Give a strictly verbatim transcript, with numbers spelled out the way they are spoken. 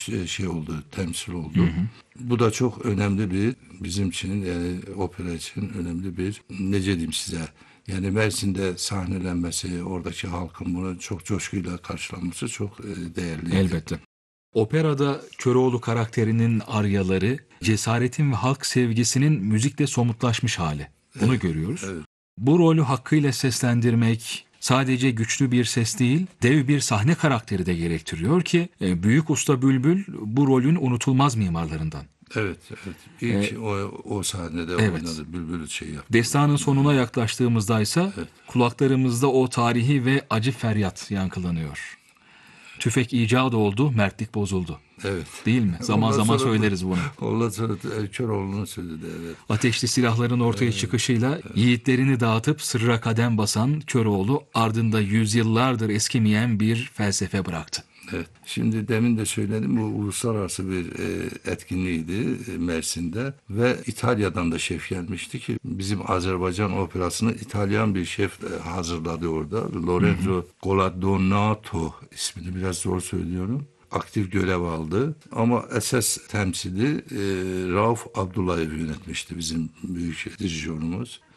şey, şey oldu, temsil oldu. Hı hı. Bu da çok önemli bir, bizim için yani opera için önemli bir, ne diyeyim size, yani Mersin'de sahnelenmesi, oradaki halkın bunu çok coşkuyla karşılaması çok e, değerliydi. Elbette. Operada Köroğlu karakterinin aryaları, cesaretin ve halk sevgisinin müzikle somutlaşmış hali. Bunu Evet, görüyoruz. evet. Bu rolü hakkıyla seslendirmek sadece güçlü bir ses değil, dev bir sahne karakteri de gerektiriyor ki e, Büyük Usta Bülbül bu rolün unutulmaz mimarlarından. Evet, evet. E, İlk o, o sahnede evet. oynadı, Bülbül şey yaptı. Destanın sonuna yaklaştığımızda ise Evet. kulaklarımızda o tarihi ve acı feryat yankılanıyor. Tüfek icat oldu, mertlik bozuldu. Evet. Değil mi? Zaman Ondan zaman sonra bu, söyleriz bunu. ondan sonra Köroğlu'nun sözü de evet. Ateşli silahların ortaya çıkışıyla yiğitlerini dağıtıp sırra kadem basan Köroğlu ardında yüzyıllardır eskimeyen bir felsefe bıraktı. Evet. Şimdi demin de söyledim, bu uluslararası bir e, etkinliğiydi e, Mersin'de ve İtalya'dan da şef gelmişti ki bizim Azerbaycan operasını İtalyan bir şef e, hazırladı orada. Lorenzo Goladonato, ismini biraz zor söylüyorum. Aktif görev aldı ama esas temsili e, Rauf Abdullayev yönetmişti, bizim büyük dirijörümüz.